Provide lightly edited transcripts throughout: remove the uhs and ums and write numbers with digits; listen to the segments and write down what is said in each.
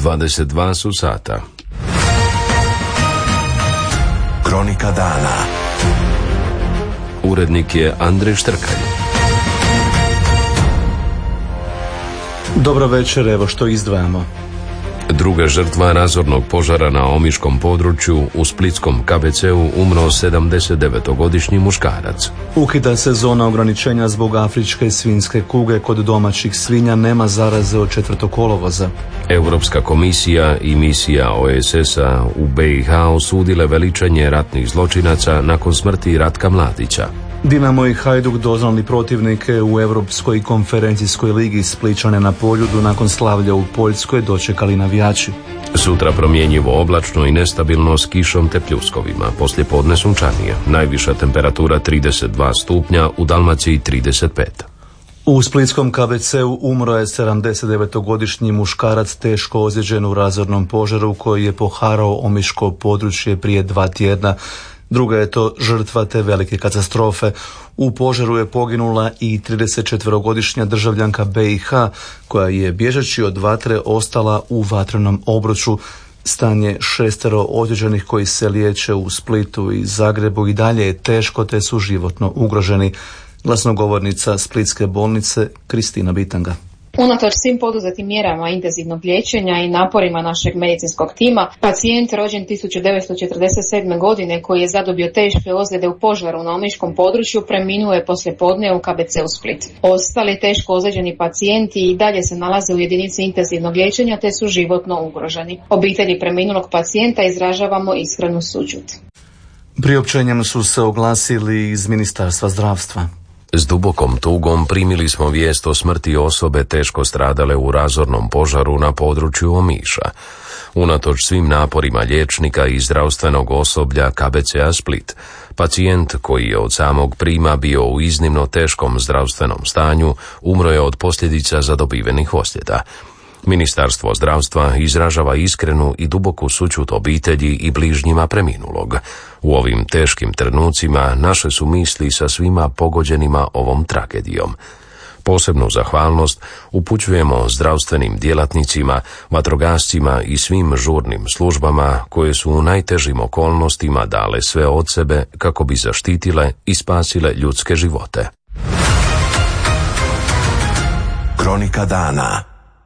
22 su sata. Kronika dana. Urednik je Andrej Štrkalj. Dobro večer, evo što izdvajamo. Druga žrtva razornog požara na omiškom području u splitskom KBC-u umro 79-godišnji muškarac. Ukida se zona ograničenja zbog afričke svinjske kuge, kod domaćih svinja nema zaraze od 4. kolovoza. Europska komisija i misija OESS-a u BiH osudile veličanje ratnih zločinaca nakon smrti Ratka Mladića. Dinamo i Hajduk doznali protivnike u Europskoj konferencijskoj ligi. Splićane na Poljudu nakon slavlja u Poljskoj dočekali navijači. Sutra promjenjivo oblačno i nestabilno s kišom te pljuskovima. Poslijepodne sunčanije. Najviša temperatura 32 stupnja, u Dalmaciji 35. U splitskom KBC-u umro je 79-godišnji muškarac teško ozlijeđen u razornom požaru koji je poharao omiško područje prije 2 tjedna. Druga je to žrtva te velike katastrofe. U požaru je poginula i 34-godišnja državljanka BiH koja je bježeći od vatre ostala u vatrenom obruču. Stanje 6 ozlijeđenih koji se liječe u Splitu i Zagrebu i dalje je teško te su životno ugroženi. Glasnogovornica Splitske bolnice Kristina Bitanga. Unatoč svim poduzetim mjerama intenzivnog liječenja i naporima našeg medicinskog tima, pacijent rođen 1947. godine koji je zadobio teške ozljede u požaru na omiškom području preminuo je poslijepodne u KBC-u Split. Ostali teško ozlijeđeni pacijenti i dalje se nalaze u jedinici intenzivnog liječenja te su životno ugroženi. Obitelji preminulog pacijenta izražavamo iskrenu sućut. Priopćenjem su se oglasili iz Ministarstva zdravstva. S dubokom tugom primili smo vijest o smrti osobe teško stradale u razornom požaru na području Omiša. Unatoč svim naporima liječnika i zdravstvenog osoblja KBC-a Split, pacijent koji je od samog prima bio u iznimno teškom zdravstvenom stanju umro je od posljedica zadobivenih ozljeda. Ministarstvo zdravstva izražava iskrenu i duboku sućut obitelji i bližnjima preminulog. U ovim teškim trenucima naše su misli sa svima pogođenima ovom tragedijom. Posebnu zahvalnost upućujemo zdravstvenim djelatnicima, vatrogascima i svim žurnim službama koje su u najtežim okolnostima dale sve od sebe kako bi zaštitile i spasile ljudske živote. Kronika dana.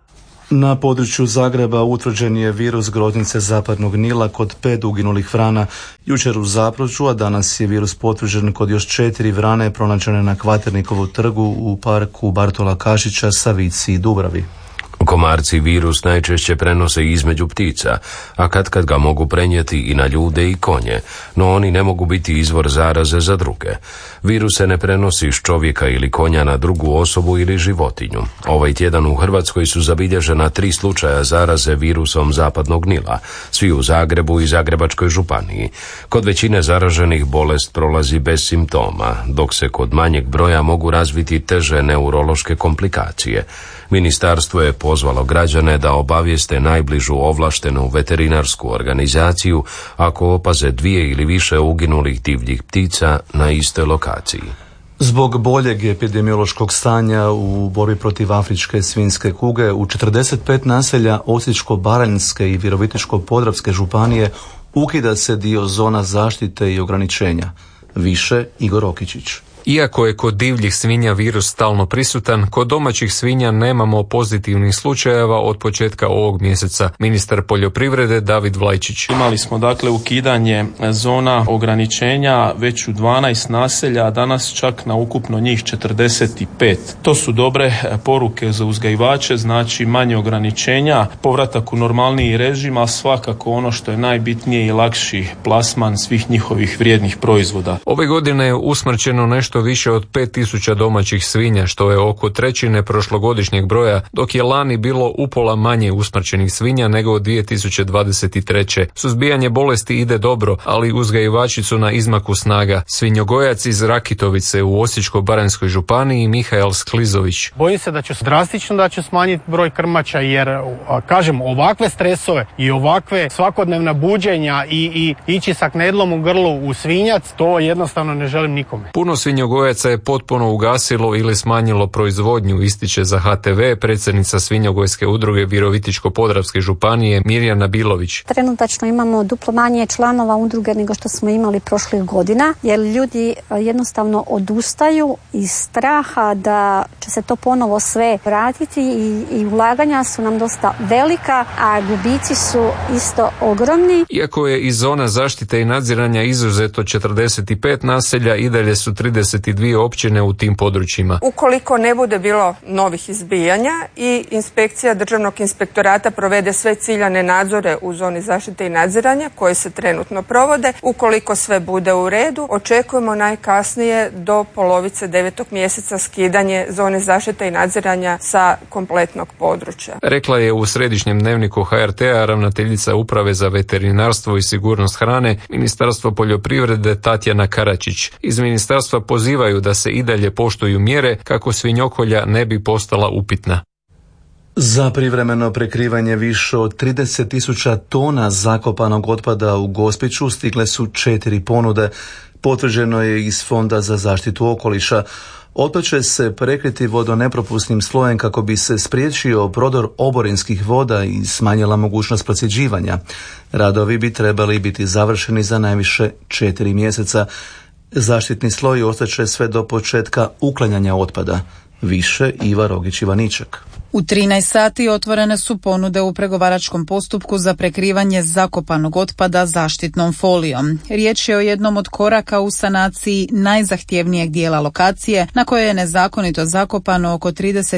Na području Zagreba utvrđen je virus groznice zapadnog Nila kod 5 uginulih vrana. Jučer u Zaprođu, a danas je virus potvrđen kod još 4 vrane pronađene na Kvaternikovu trgu u parku Bartola Kašića, Savici i Dubravi. Komarci virus najčešće prenose između ptica, a kad ga mogu prenijeti i na ljude i konje, no oni ne mogu biti izvor zaraze za druge. Virus se ne prenosi s čovjeka ili konja na drugu osobu ili životinju. Ovaj tjedan u Hrvatskoj su zabilježena 3 slučaja zaraze virusom zapadnog Nila, svi u Zagrebu i Zagrebačkoj županiji. Kod većine zaraženih bolest prolazi bez simptoma, dok se kod manjeg broja mogu razviti teže neurološke komplikacije. Ministarstvo je pozvalo građane da obavijeste najbližu ovlaštenu veterinarsku organizaciju ako opaze 2 ili više uginulih divljih ptica na istoj lokaciji. Zbog boljeg epidemiološkog stanja u borbi protiv afričke svinjske kuge u 45 naselja Osječko-baranjske i Virovitičko-podravske županije ukida se dio zona zaštite i ograničenja. Više Igor Okičić. Iako je kod divljih svinja virus stalno prisutan, kod domaćih svinja nemamo pozitivnih slučajeva od početka ovog mjeseca. Ministar poljoprivrede David Vlajčić. Imali smo dakle ukidanje zona ograničenja već u 12 naselja, a danas čak na ukupno njih 45. To su dobre poruke za uzgajivače, znači manje ograničenja, povratak u normalniji režim, a svakako ono što je najbitnije i lakši plasman svih njihovih vrijednih proizvoda. Ove godine je usmrćeno nešto više od 5000 domaćih svinja, što je oko 1/3 prošlogodišnjeg broja, dok je lani bilo upola manje usmrćenih svinja nego od 2023. Suzbijanje bolesti ide dobro, ali uzgajivači su na izmaku snaga. Svinjogojac iz Rakitovice u Osječko-baranjskoj županiji Mihael Sklizović. Bojim se da će drastično smanjiti broj krmača, jer kažem, ovakve stresove i ovakve svakodnevna buđenja i ići sa knedlom u grlu u svinjac, to jednostavno ne želim nikome. Puno svinjogojaca svinjogojaca je potpuno ugasilo ili smanjilo proizvodnju, ističe za HTV predsjednica Svinjogojske udruge Virovitičko-podravske županije Mirjana Bilović. Trenutačno imamo duplo manje članova udruge nego što smo imali prošlih godina, jer ljudi jednostavno odustaju iz straha da će se to ponovo sve vratiti i ulaganja su nam dosta velika, a gubici su isto ogromni. Iako je iz zona zaštite i nadziranja izuzeto 45 naselja, i dalje su 32 općine u tim područjima. Ukoliko ne bude bilo novih izbijanja i inspekcija Državnog inspektorata provede sve ciljane nadzore u zoni zaštite i nadziranja koje se trenutno provode, ukoliko sve bude u redu, očekujemo najkasnije do polovice 9. mjeseca skidanje zone zaštite i nadziranja sa kompletnog područja. Rekla je u središnjem dnevniku HRT-a ravnateljica Uprave za veterinarstvo i sigurnost hrane Ministarstvo poljoprivrede Tatjana Karačić. Iz ministarstva pozivaju da se i dalje poštuju mjere kako svinjokolja ne bi postala upitna. Za privremeno prekrivanje više od 30.000 tona zakopanog otpada u Gospiću stigle su 4 ponude. Potvrđeno je iz Fonda za zaštitu okoliša. Otpad će se prekriti vodonepropusnim slojem kako bi se spriječio prodor oborinskih voda i smanjila mogućnost procjeđivanja. Radovi bi trebali biti završeni za najviše 4 mjeseca. Zaštitni sloj ostaće sve do početka uklanjanja otpada. Više Iva Rogić-Ivaniček. U 13 sati otvorene su ponude u pregovaračkom postupku za prekrivanje zakopanog otpada zaštitnom folijom. Riječ je o jednom od koraka u sanaciji najzahtjevnijeg dijela lokacije na kojoj je nezakonito zakopano oko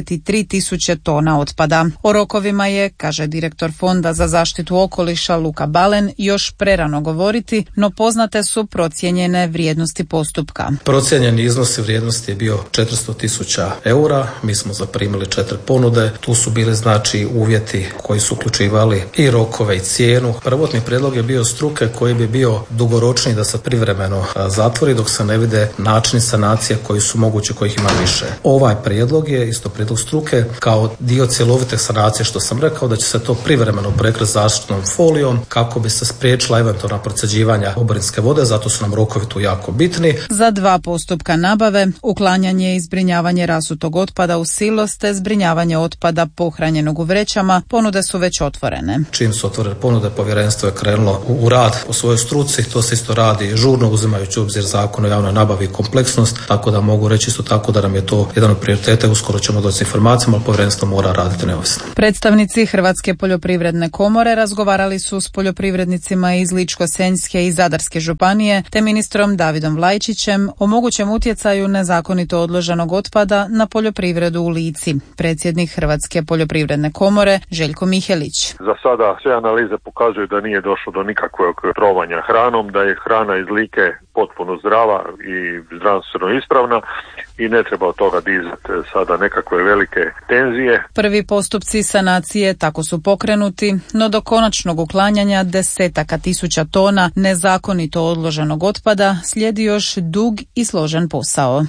33.000 tona otpada. O rokovima je, kaže direktor Fonda za zaštitu okoliša Luka Balen, još prerano govoriti, no poznate su procijenjene vrijednosti postupka. Procijenjeni iznos vrijednosti je bio 400.000 eura. Mi smo zaprimili 4 ponude. Tu su bili uvjeti koji su uključivali i rokove i cijenu. Prvotni prijedlog je bio struke koji bi bio dugoročniji da se privremeno zatvori dok se ne vide načini sanacije koji su mogući, kojih ima više. Ovaj prijedlog je isto prijedlog struke kao dio cjelovite sanacije, što sam rekao da će se to privremeno prekriti zaštitnom folijom kako bi se spriječila eventualna procjeđivanja oborinske vode, zato su nam rokovi tu jako bitni. Za 2 postupka nabave, uklanjanje i zbrinjavanje rasutog otpada u silos te zbrinjavanje otpada pohranjenog u vrećama, ponude su već otvorene. Čim su otvorene ponude, povjerenstvo je krenulo u rad po svojoj struci, to se isto radi žurno uzimajući u obzir Zakon o javnoj nabavi i kompleksnost, tako da mogu reći isto tako da nam je to jedan od prioriteta, uskoro ćemo doći s informacijama, ali povjerenstvo mora raditi neovisno. Predstavnici Hrvatske poljoprivredne komore razgovarali su s poljoprivrednicima iz Ličko-senjske i Zadarske županije te ministrom Davidom Vlajčićem o mogućem utjecaju nezakonito odloženog otpada na poljoprivredu u Lici. Predsjednik Hrvatske poljoprivredne komore Željko Mihelić. Za sada sve analize pokazuju da nije došlo do nikakvog trovanja hranom, da je hrana iz Like potpuno zdrava i zdravstveno ispravna i ne treba od toga dizati sada nekakve velike tenzije. Prvi postupci sanacije tako su pokrenuti, no do konačnog uklanjanja 10.000 tona nezakonito odloženog otpada slijedi još dug i složen posao.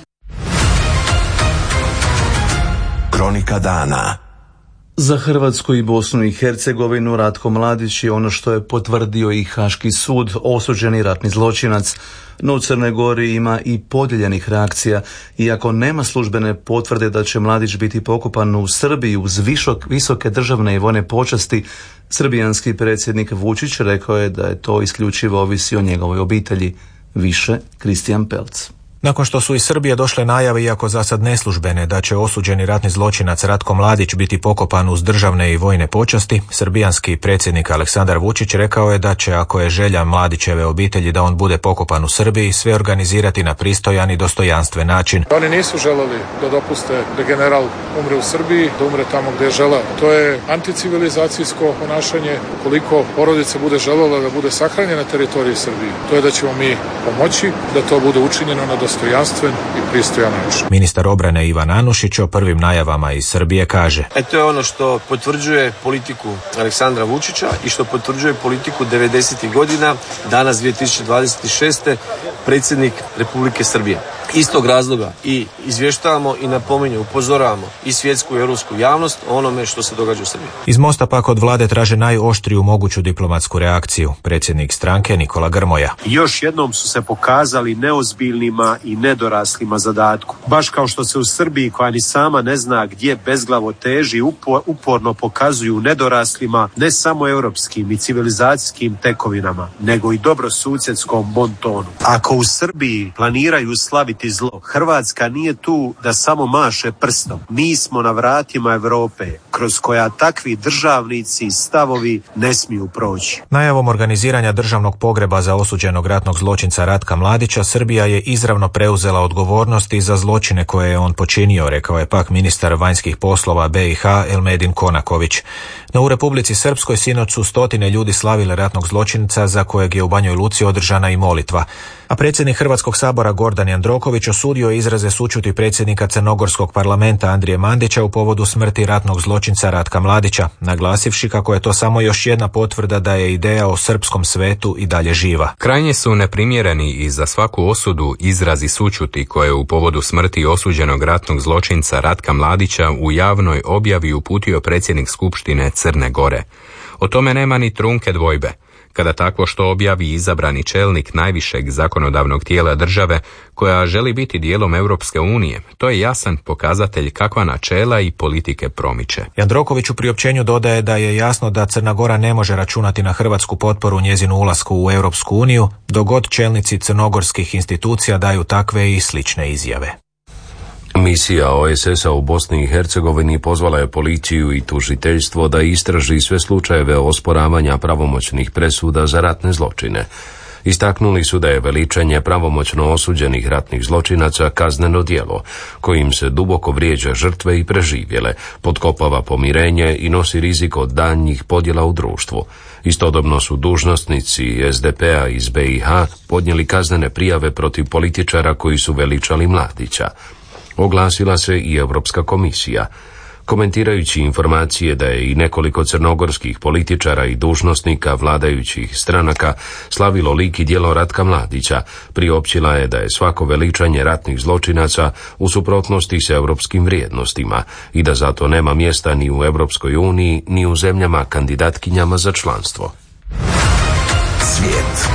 Kronika dana. Za Hrvatsku i Bosnu i Hercegovinu Ratko Mladić je ono što je potvrdio i Haški sud, osuđeni ratni zločinac. No u Crnoj Gori ima i podijeljenih reakcija. Iako nema službene potvrde da će Mladić biti pokopan u Srbiji uz visoke državne i vojne počasti, srbijanski predsjednik Vučić rekao je da je to isključivo ovisi o njegovoj obitelji. Više Kristijan Pelc. Nakon što su iz Srbije došle najave, iako za sad neslužbene, da će osuđeni ratni zločinac Ratko Mladić biti pokopan uz državne i vojne počasti, srbijanski predsjednik Aleksandar Vučić rekao je da će, ako je želja Mladićeve obitelji da on bude pokopan u Srbiji, sve organizirati na pristojan i dostojanstven način. Oni nisu želeli da dopuste da general umre u Srbiji, da umre tamo gdje je želeo. To je anticivilizacijsko ponašanje. Koliko porodica bude želela da bude sahranjena na teritoriji Srbije, to je da ćemo mi pomoći da to bude učinjeno na dostojanstven i pristojan način. Ministar obrane Ivan Anušić o prvim najavama iz Srbije kaže: To je ono što potvrđuje politiku Aleksandra Vučića i što potvrđuje politiku 90. godina, danas 2026. predsjednik Republike Srbije. Iz tog razloga i izvještavamo i napominju, upozoravamo i svjetsku i europsku javnost o onome što se događa u Srbiji. Iz Mosta pak od vlade traže najoštriju moguću diplomatsku reakciju. Predsjednik stranke Nikola Grmoja. Još jednom su se pokazali neozbiljnima i nedoraslima zadatku. Baš kao što se u Srbiji, koja ni sama ne zna gdje bezglavo teži, uporno pokazuju nedoraslima ne samo europskim i civilizacijskim tekovinama, nego i dobrosusjedskom bontonu. Ako u Srbiji planiraju slaviti zlo, Hrvatska nije tu da samo maše prstom. Mi smo na vratima Europe, kroz koja takvi državnici i stavovi ne smiju proći. Najavom organiziranja državnog pogreba za osuđenog ratnog zločinca Ratka Mladića, Srbija je izravno preuzela odgovornost i za zločine koje je on počinio, rekao je pak ministar vanjskih poslova BiH Elmedin Konaković. No u Republici Srpskoj sinoć su stotine ljudi slavile ratnog zločinca za kojeg je u Banjoj Luci održana i molitva. A predsjednik Hrvatskog sabora Gordan Jandroković osudio je izraze sućuti predsjednika Crnogorskog parlamenta Andrije Mandića u povodu smrti ratnog zločinca Ratka Mladića, naglasivši kako je to samo još jedna potvrda da je ideja o srpskom svetu i dalje živa. Krajnje su neprimjereni i za svaku osudu izrazi sućuti koje u povodu smrti osuđenog ratnog zločinca Ratka Mladića u javnoj objavi uputio predsjednik Skupštine Crne Gore. O tome nema ni trunke dvojbe. Kada takvo što objavi izabrani čelnik najvišeg zakonodavnog tijela države koja želi biti dijelom Europske unije, to je jasan pokazatelj kakva načela i politike promiče. Jandroković u priopćenju dodaje da je jasno da Crna Gora ne može računati na hrvatsku potporu njezinu ulasku u Europsku uniju, dok god čelnici crnogorskih institucija daju takve i slične izjave. Misija OESS-a u Bosni i Hercegovini pozvala je policiju i tužiteljstvo da istraži sve slučajeve osporavanja pravomoćnih presuda za ratne zločine. Istaknuli su da je veličanje pravomoćno osuđenih ratnih zločinaca kazneno djelo, kojim se duboko vrijeđa žrtve i preživjele, potkopava pomirenje i nosi rizik od daljnjih podjela u društvu. Istodobno su dužnosnici SDP-a iz BiH podnijeli kaznene prijave protiv političara koji su veličali Mladića. Oglasila se i Europska komisija. Komentirajući informacije da je i nekoliko crnogorskih političara i dužnosnika vladajućih stranaka slavilo lik i djelo Ratka Mladića, priopćila je da je svako veličanje ratnih zločinaca u suprotnosti s europskim vrijednostima i da zato nema mjesta ni u Europskoj uniji ni u zemljama kandidatkinjama za članstvo. Svijet.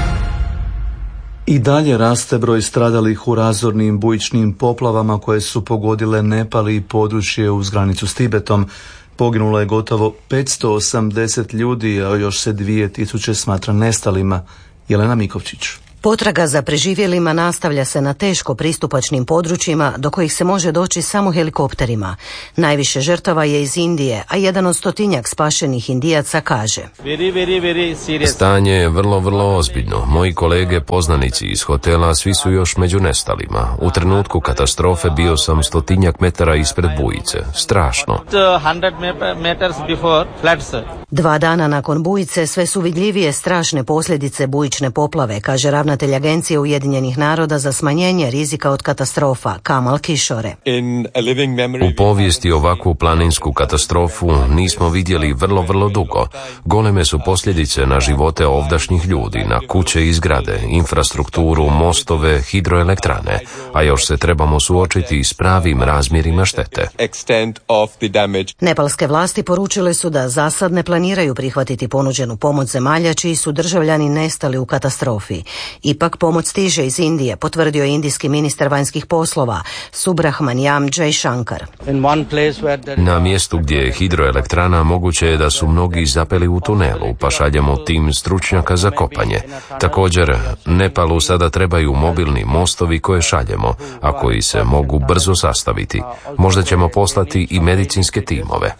I dalje raste broj stradalih u razornim bujičnim poplavama koje su pogodile Nepal i područje uz granicu s Tibetom. Poginulo je gotovo 580 ljudi, a još se 2000 smatra nestalima. Jelena Mikovčić. Potraga za preživjelima nastavlja se na teško pristupačnim područjima do kojih se može doći samo helikopterima. Najviše žrtava je iz Indije, a jedan od 100-tinjak spašenih Indijaca kaže: Stanje je vrlo ozbiljno. Moji kolege poznanici iz hotela svi su još među nestalima. U trenutku katastrofe bio sam 100-tinjak metara ispred bujice. Strašno. 2 dana nakon bujice sve su vidljivije strašne posljedice bujične poplave, kaže ravnatelj Agencije Ujedinjenih naroda za smanjenje rizika od katastrofa Kamal Kishore. U povijesti ovakvu planinsku katastrofu nismo vidjeli vrlo dugo. Goleme su posljedice na živote ovdašnjih ljudi, na kuće i zgrade, infrastrukturu, mostove, hidroelektrane, a još se trebamo suočiti s pravim razmjerima štete. Nepalske vlasti poručile su da za sad ne planiraju prihvatiti ponuđenu pomoć zemalja čiji su državljani nestali u katastrofi. Ipak pomoć stiže iz Indije, potvrdio je indijski ministar vanjskih poslova Subrahmanyam Jaishankar. Na mjestu gdje je hidroelektrana moguće je da su mnogi zapeli u tunelu, pa šaljemo tim stručnjaka za kopanje. Također, Nepalu sada trebaju mobilni mostovi koje šaljemo, a koji se mogu brzo sastaviti. Možda ćemo poslati i medicinske timove.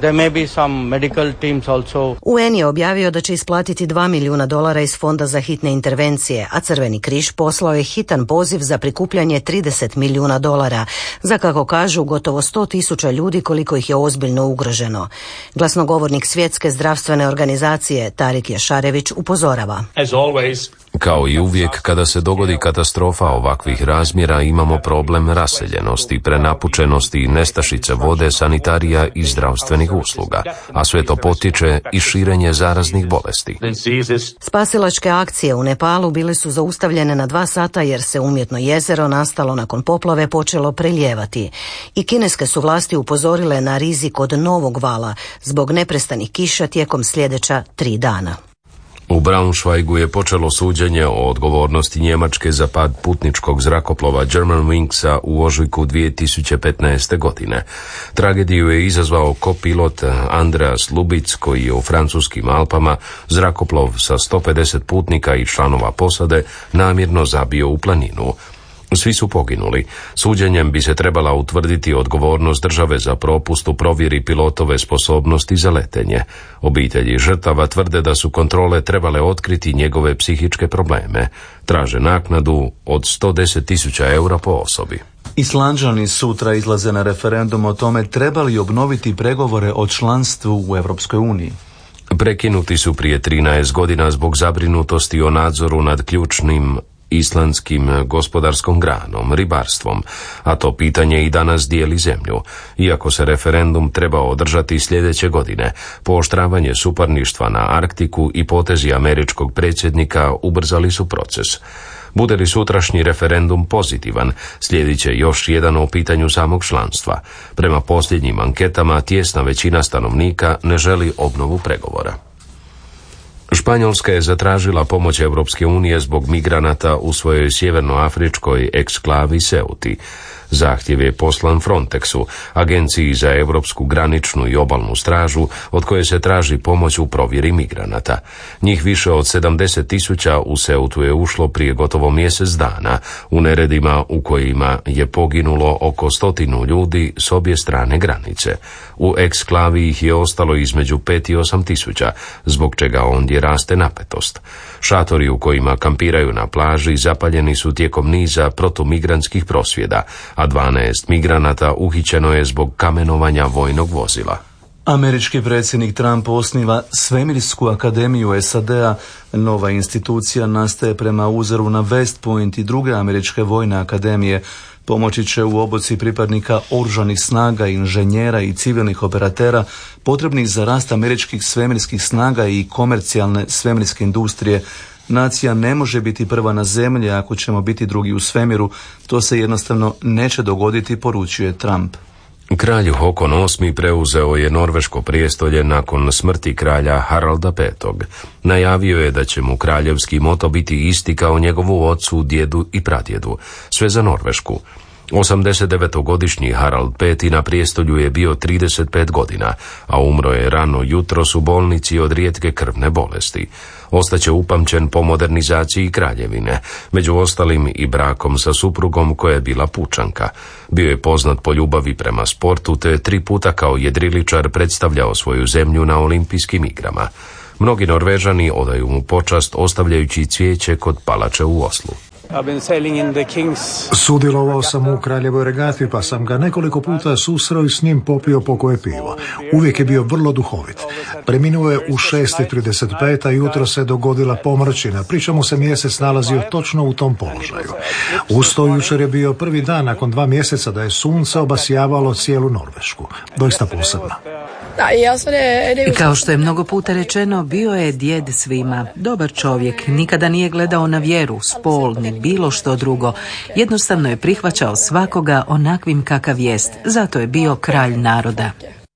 UN je objavio da će isplatiti $2 milijuna iz Fonda za hitne intervencije, a Crveni križ poslao je hitan poziv za prikupljanje $30 milijuna, za kako kažu gotovo 100.000 ljudi koliko ih je ozbiljno ugroženo. Glasnogovornik Svjetske zdravstvene organizacije Tarik Jašarević upozorava: Kao i uvijek, kada se dogodi katastrofa ovakvih razmjera, imamo problem raseljenosti, prenapučenosti, nestašice vode, sanitarija i zdravstvenih usluga, a sve to potiče iz širenje zaraznih bolesti. Spasilačke akcije u Nepalu bile su zaustavljene na 2 sata jer se umjetno jezero nastalo nakon poplave počelo prelijevati. I kineske su vlasti upozorile na rizik od novog vala zbog neprestanih kiša tijekom sljedeća 3 dana. U Braunschweigu je počelo suđenje o odgovornosti Njemačke za pad putničkog zrakoplova Germanwingsa u ožujku 2015. godine. Tragediju je izazvao kopilot Andreas Lubitz, koji je u francuskim Alpama zrakoplov sa 150 putnika i članova posade namjerno zabio u planinu. Svi su poginuli. Suđenjem bi se trebala utvrditi odgovornost države za propust u provjeri pilotove sposobnosti za letenje. Obitelji žrtava tvrde da su kontrole trebale otkriti njegove psihičke probleme. Traže naknadu od 110.000 eura po osobi. Islanđani sutra izlaze na referendum o tome trebali obnoviti pregovore o članstvu u Europskoj uniji. Prekinuti su prije 13 godina zbog zabrinutosti o nadzoru nad ključnim islandskim gospodarskom granom, ribarstvom, a to pitanje i danas dijeli zemlju. Iako se referendum treba održati sljedeće godine, pooštravanje suparništva na Arktiku i potezi američkog predsjednika ubrzali su proces. Bude li sutrašnji referendum pozitivan, slijedit će još jedan o pitanju samog članstva. Prema posljednjim anketama, tijesna većina stanovnika ne želi obnovu pregovora. Španjolska je zatražila pomoć Europske unije zbog migranata u svojoj sjevernoafričkoj eksklavi Ceuti. Zahtjev je poslan Frontexu, agenciji za europsku graničnu i obalnu stražu, od koje se traži pomoć u provjeri migranata. Njih više od 70.000 u Ceutu je ušlo prije gotovo mjesec dana, u neredima u kojima je poginulo oko 100 ljudi s obje strane granice. U eksklavi ih je ostalo između 5 i 8.000, zbog čega ondje raste napetost. Šatori u kojima kampiraju na plaži zapaljeni su tijekom niza protumigrantskih prosvjeda, a 12 migranata uhićeno je zbog kamenovanja vojnog vozila. Američki predsjednik Trump osniva Svemirsku akademiju SAD-a. Nova institucija nastaje prema uzoru na West Point i druge američke vojne akademije. Pomoći će u obuci pripadnika oružanih snaga, inženjera i civilnih operatera potrebnih za rast američkih svemirskih snaga i komercijalne svemirske industrije. Nacija ne može biti prva na zemlji ako ćemo biti drugi u svemiru. To se jednostavno neće dogoditi, poručuje Trump. Kralj Håkon VIII preuzeo je norveško prijestolje nakon smrti kralja Haralda V. Najavio je da će mu kraljevski moto biti isti kao njegovu ocu, djedu i pradjedu. Sve za Norvešku. 89-godišnji Harald V. na prijestolju je bio 35 godina, a umro je rano jutros u bolnici od rijetke krvne bolesti. Ostaće upamćen po modernizaciji kraljevine, među ostalim i brakom sa suprugom koja je bila pučanka. Bio je poznat po ljubavi prema sportu, te 3 puta kao jedriličar predstavljao svoju zemlju na olimpijskim igrama. Mnogi Norvežani odaju mu počast ostavljajući cvijeće kod palače u Oslu. Sudjelovao sam u kraljevoj regati, pa sam ga nekoliko puta susreo i s njim popio po koje pivo. Uvijek je bio vrlo duhovit. Preminuo je u 6:35, a jutro se dogodila pomrčina, priča mu se mjesec nalazio točno u tom položaju. Uz to jučer je bio prvi dan nakon 2 mjeseca da je sunce obasjavalo cijelu Norvešku. Doista posebno. I kao što je mnogo puta rečeno, bio je djed svima. Dobar čovjek, nikada nije gledao na vjeru, spol, ni bilo što drugo. Jednostavno je prihvaćao svakoga onakvim kakav jest. Zato je bio kralj naroda.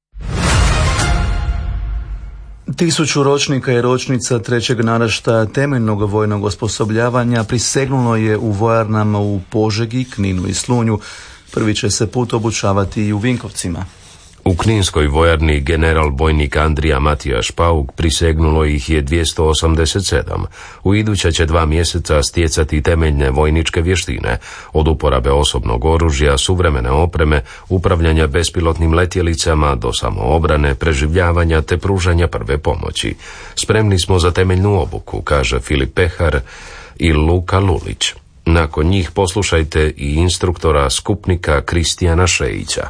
1000 ročnika i ročnica trećeg naraštaja temeljnog vojnog osposobljavanja prisegnulo je u vojarnama u Požegi, Kninu i Slunju. Prvi će se put obučavati i u Vinkovcima. U kninskoj vojarni general bojnik Andrija Matijaš Pauk prisegnulo ih je 287. U iduća će 2 mjeseca stjecati temeljne vojničke vještine, od uporabe osobnog oružja, suvremene opreme, upravljanja bespilotnim letjelicama do samoobrane, preživljavanja te pružanja prve pomoći. Spremni smo za temeljnu obuku, kaže Filip Pehar i Luka Lulić. Nakon njih poslušajte i instruktora skupnika Kristijana Šejića.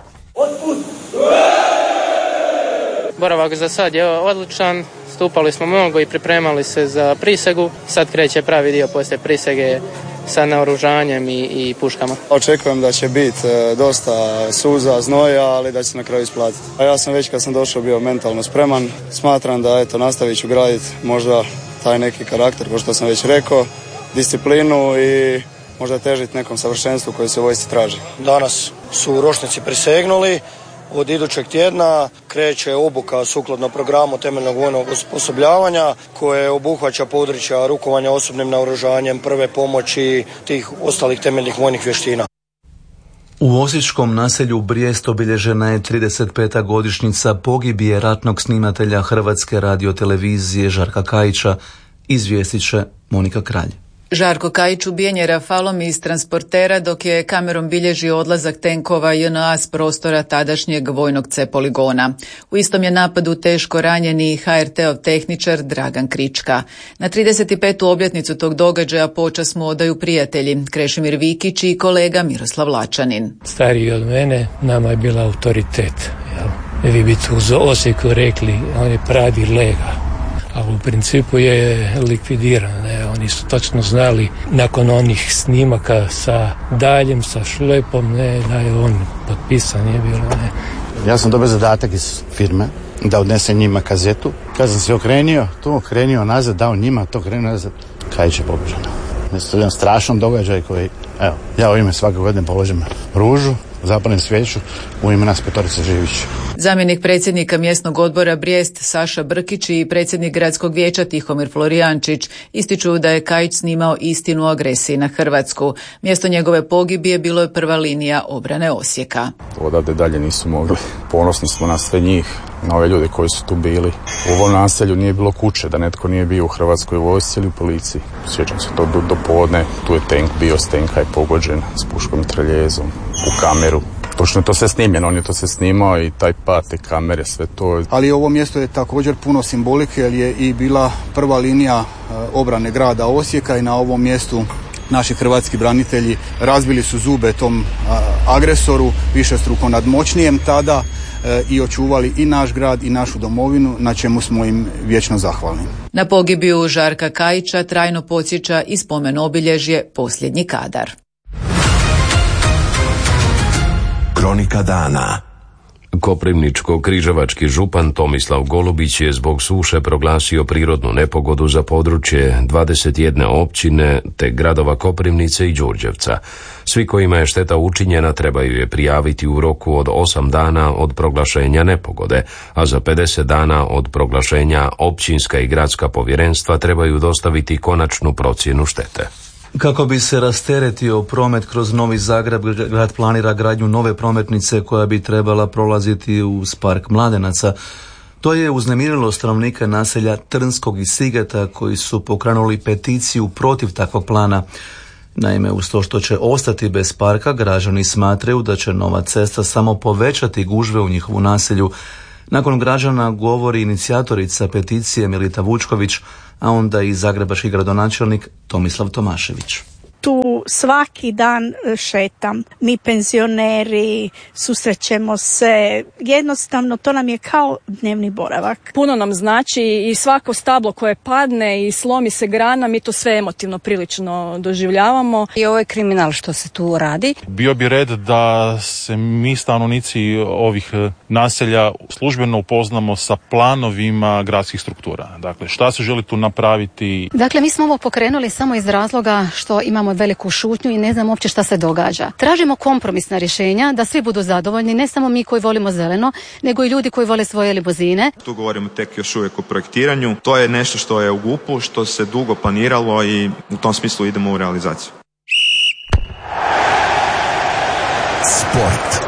Boravak za sad je odličan, stupali smo mnogo i pripremali se za prisegu. Sad kreće pravi dio poslije prisege, sa naoružanjem i puškama. Očekujem da će biti dosta suza, znoja, ali da će se na kraju isplatiti. A ja sam već kad sam došao bio mentalno spreman. Smatram da nastavit ću graditi možda taj neki karakter, kao što sam već rekao, disciplinu i možda težiti nekom savršenstvu koje se u vojsci traži. Danas su ročnici prisegnuli. Od idućeg tjedna kreće obuka sukladno programu temeljnog vojnog osposobljavanja koje obuhvaća područja rukovanja osobnim naoružanjem, prve pomoći, tih ostalih temeljnih vojnih vještina. U osječkom naselju Brijest obilježena je 35. godišnjica pogibije ratnog snimatelja Hrvatske radiotelevizije Žarka Kajića, izvijestit će Monika Kralj. Žarko Kajić ubijen je rafalom iz transportera dok je kamerom bilježio odlazak tenkova JNA s prostora tadašnjeg vojnog C poligona. U istom je napadu teško ranjeni HRT-ov tehničar Dragan Krička. Na 35. obljetnicu tog događaja počast mu odaju prijatelji Krešimir Vikić i kolega Miroslav Lačanin. Stariji od mene, nama je bila autoritet. Vi bi tu u Osijeku rekli, on je pravi lega. A u principu je likvidiran. Oni su točno znali nakon onih snimaka sa daljem, sa šlepom, da je on potpisan, je bilo. Ja sam dobio zadatak iz firme da odnesem njima kazetu. Kad sam se okrenio nazad, dao njima to, okrenio nazad, Kajić je pobežan. To je jedan strašan događaj koji, ja u ime svake godine položim ružu, zapalim svijeću u ime nas petorice Živić. Zamjenik predsjednika mjesnog odbora Brijest Saša Brkić i predsjednik gradskog vijeća Tihomir Florijančić ističu da je Kajić snimao istinu o agresiji na Hrvatsku. Mjesto njegove pogibije bilo je prva linija obrane Osijeka. Odavde dalje nisu mogli. Ponosni smo na sve njih, na ove ljude koji su tu bili. U ovom naselju nije bilo kuće da netko nije bio u Hrvatskoj vojsci ili u policiji. Sjećam se to do podne, tu je tank bio, s tenka je pogođen s puškom i treljezom u kameru. Točno je to sve snimljeno, on je to sve snimao i taj pad, te kamere, sve to. Ali ovo mjesto je također puno simbolike jer je i bila prva linija obrane grada Osijeka i na ovom mjestu naši hrvatski branitelji razbili su zube tom agresoru, višestruko nadmoćnijem tada i očuvali i naš grad i našu domovinu, na čemu smo im vječno zahvalni. Na pogibiju Žarka Kajića trajno podsjeća i spomen obilježje Posljednji kadar. Kronika dana. Koprivničko-križevački župan Tomislav Golubić je zbog suše proglasio prirodnu nepogodu za područje 21 općine te gradova Koprivnice i Đurđevca. Svi kojima je šteta učinjena trebaju je prijaviti u roku od 8 dana od proglašenja nepogode, a za 50 dana od proglašenja općinska i gradska povjerenstva trebaju dostaviti konačnu procjenu štete. Kako bi se rasteretio promet kroz Novi Zagreb, grad planira gradnju nove prometnice koja bi trebala prolaziti uz park Mladenaca. To je uznemirilo stanovnike naselja Trnskog i Sigeta koji su pokrenuli peticiju protiv takvog plana. Naime, uz to što će ostati bez parka, građani smatraju da će nova cesta samo povećati gužve u njihovu naselju. Nakon građana govori inicijatorica peticije Milita Vučković, a onda i zagrebački gradonačelnik Tomislav Tomašević. Tu svaki dan šetam, mi penzioneri, susrećemo se, jednostavno to nam je kao dnevni boravak. Puno nam znači i svako stablo koje padne i slomi se grana, mi to sve emotivno prilično doživljavamo. I ovo je kriminal što se tu radi. Bio bi red da se mi stanovnici ovih naselja službeno upoznamo sa planovima gradskih struktura. Dakle, šta se želi tu napraviti? Dakle, mi smo ovo pokrenuli samo iz razloga što imamo veliku šutnju i ne znam uopće šta se događa. Tražimo kompromisna rješenja da svi budu zadovoljni, ne samo mi koji volimo zeleno, nego i ljudi koji vole svoje limuzine. Tu govorimo tek još uvijek o projektiranju. To je nešto što je u GUP-u, što se dugo planiralo i u tom smislu idemo u realizaciju. Sport.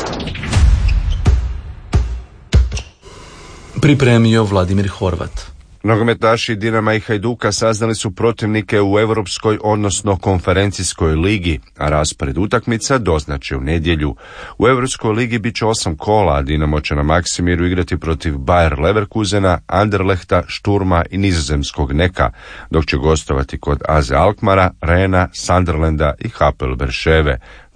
Pripremio Vladimir Horvat. Nogometaši Dinama i Hajduka saznali su protivnike u Europskoj, odnosno konferencijskoj ligi, a raspored utakmica doznače u nedjelju. U Europskoj ligi bit će 8 kola, a Dinamo će na Maksimiru igrati protiv Bayer Leverkusena, Anderlechta, Šturma i nizozemskog Neka, dok će gostovati kod AZ Alkmara, Rena, Sunderlanda i Hapoel Berševe.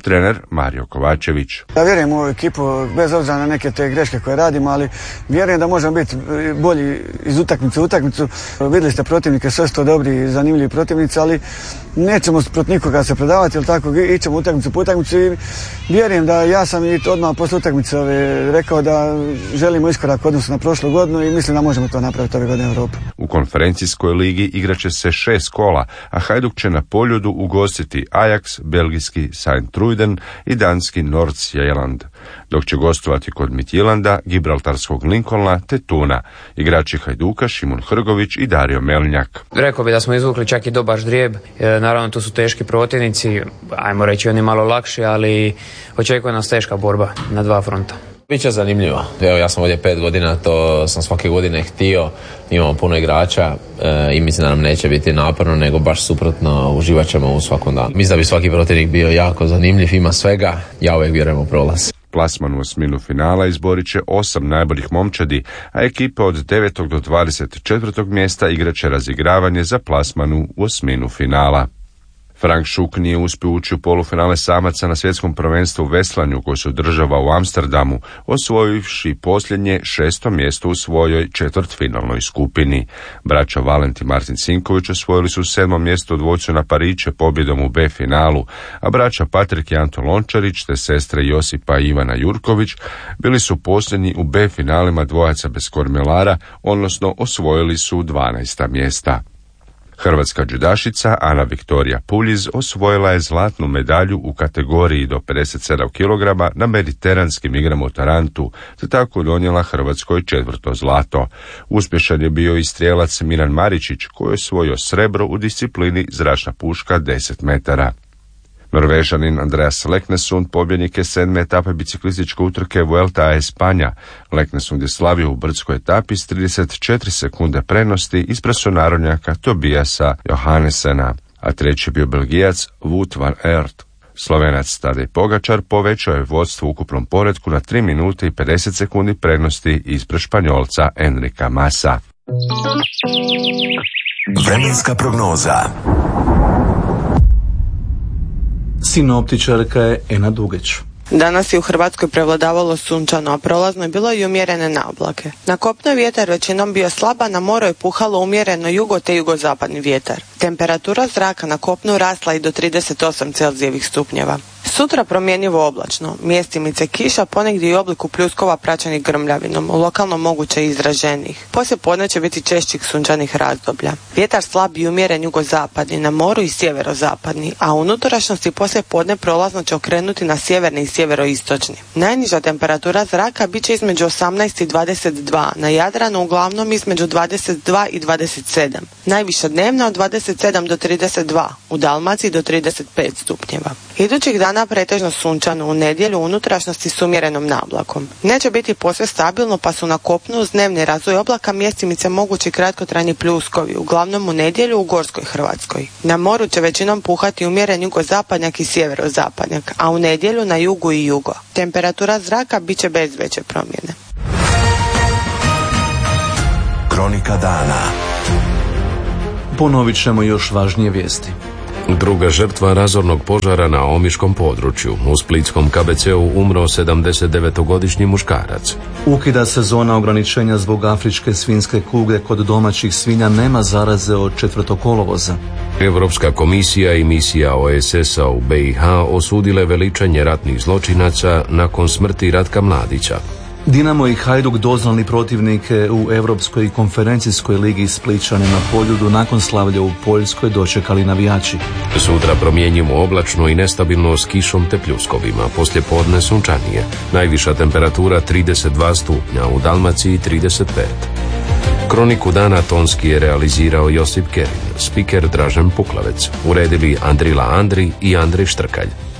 trener Mario Kovačević. Ja vjerujem u ovu ekipu, bez obzira na neke te greške koje radimo, ali vjerujem da možemo biti bolji iz utakmice u utakmicu. Vidjeli ste protivnike, sve su to dobri i zanimljivi protivnici, ali nećemo protiv nikoga se predavati, ili tako, ićemo utakmicu po utakmicu i vjerujem da ja sam i odmah posle utakmice rekao da želimo iskorak u odnosu na prošlu godinu i mislim da možemo to napraviti ove godine u Europi. U konferencijskoj ligi igraće se 6 kola, a Hajduk će na Poljudu ugostiti Ajax, belgijski Sint-Truiden i danski Nordsjælland, dok će gostovati kod Midtjylanda, gibraltarskog Lincolna te Tuna. Igrači Hajduka Šimon Hrgović i Dario Melnjak. Rekao bi da smo izvukli čak i dobar ždrijeb. Naravno, tu su teški protivnici, ajmo reći oni malo lakši, ali očekuje nas teška borba na 2 fronta. Biće zanimljivo. Evo, ja sam ovdje 5 godina, to sam svake godine htio. Imamo puno igrača i mislim da nam neće biti naporno, nego baš suprotno, uživat ćemo u svakom danu. Mislim da bi svaki protivnik bio jako zanimljiv, ima svega, ja uvijek vjerujem u prolaz. Plasman u osminu finala izborit će 8 najboljih momčadi, a ekipa od 9. do 24. mjesta igraće razigravanje za plasmanu u osminu finala. Frank Šuk nije uspio ući u polufinale samaca na svjetskom prvenstvu u veslanju koji se održava u Amsterdamu, osvojivši posljednje 6. mjesto u svojoj četvrtfinalnoj skupini. Braća Valent i Martin Sinković osvojili su 7. mjesto u dvojcu na pariće pobjedom u B finalu, a braća Patrik i Anton Lončarić te sestre Josipa i Ivana Jurković bili su posljednji u B finalima dvojaca bez kormilara, odnosno osvojili su 12. mjesta. Hrvatska džudašica Ana Viktorija Puljiz osvojila je zlatnu medalju u kategoriji do 57 kg na mediteranskim igrama u Tarantu, te tako donijela Hrvatskoj 4. zlato. Uspješan je bio i strijelac Miran Maričić, koji je osvojio srebro u disciplini zračna puška 10 metara. Norvežanin Andreas Leknesund pobjednik je 7. etape biciklističke utrke Vuelta a España. Leknesund je slavio u brdskoj etapi s 34 sekunde prednosti ispred sunarodnjaka Tobiasa Johannessena, a treći je bio Belgijac Wout van Aert. Slovenac Tadej Pogačar povećao je vodstvo u ukupnom poretku na 3 minute i 50 sekundi prednosti ispred Španjolca Enrika Masa. Vremenska prognoza. Sinoptičarka je Ena Dugeć. Danas je u Hrvatskoj prevladavalo sunčano, a prolazno je bilo i umjerene naoblake. Na kopnu je vjetar većinom bio slab, a na moru je puhalo umjereno jugo te jugozapadni vjetar. Temperatura zraka na kopnu rasla i do 38 Celzijevih stupnjeva. Sutra promjenjivo oblačno, mjestimice kiša, ponegdje i obliku pljuskova praćenih grmljavinom, lokalno moguće i izraženijih. Poslije podne će biti češćih sunčanih razdoblja. Vjetar slab i umjeren jugozapadni, na moru i sjeverozapadni, a u unutrašnjosti poslije podne prolazno će okrenuti na sjeverni i sjeveroistočni. Najniža temperatura zraka bit će između 18 i 22, na Jadranu uglavnom između 22 i 27. Najviša dnevna od 27 do 32, u Dalmaciji do 35 stupnjeva. Idućih dana pretežno sunčano, u nedjelju u unutrašnjosti s umjerenom nablakom. Neće biti posve stabilno, pa su na kopnu uz dnevni razvoj oblaka mjestimice mogući kratkotrajni pljuskovi, uglavnom u nedjelju u gorskoj Hrvatskoj. Na moru će većinom puhati umjeren jugozapadnjak i sjeverozapadnjak, a u nedjelju na jugu i jugo. Temperatura zraka bit će bez veće promjene. Kronika dana. Ponovit ćemo još važnije vijesti. Druga žrtva razornog požara na omiškom području. U splitskom KBC-u umro 79-godišnji muškarac. Ukida se zona ograničenja zbog afričke svinjske kuge, kod domaćih svinja nema zaraze od 4. kolovoza. Europska komisija i misija OESS-a u BiH osudile veličanje ratnih zločinaca nakon smrti Ratka Mladića. Dinamo i Hajduk doznali protivnike u Europskoj konferencijskoj ligi Splićane na Poljudu nakon slavlja u Poljskoj dočekali navijači. Sutra promjenjivo oblačno i nestabilno s kišom te pljuskovima, poslije podne sunčanije. Najviša temperatura 32 stupnja, u Dalmaciji 35. Kroniku dana tonski je realizirao Josip Kerin, spiker Dražen Puklavec, uredili Andrila Andri i Andrej Štrkalj.